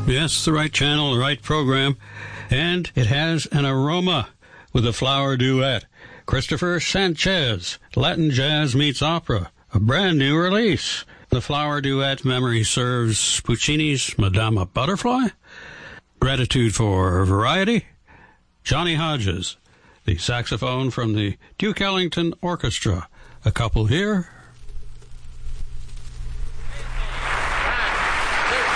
Yes, the right channel, the right program. And it has an aroma with a flower duet. Christopher Sanchez, Latin Jazz Meets Opera, a brand new release. The flower duet, Memory Serves, Puccini's Madama Butterfly, Gratitude for Variety, Johnny Hodges, the saxophone from the Duke Ellington Orchestra. A couple here,